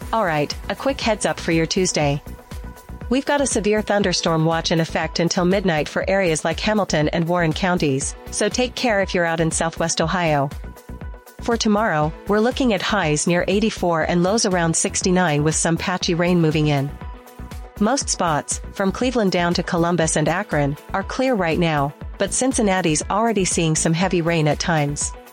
Alright, a quick heads up for your Tuesday. We've got a severe thunderstorm watch in effect until midnight for areas like Hamilton and Warren counties, so take care if you're out in southwest Ohio. For tomorrow, we're looking at highs near 84 and lows around 69 with some patchy rain moving in. Most spots, from Cleveland down to Columbus and Akron, are clear right now, but Cincinnati's already seeing some heavy rain at times.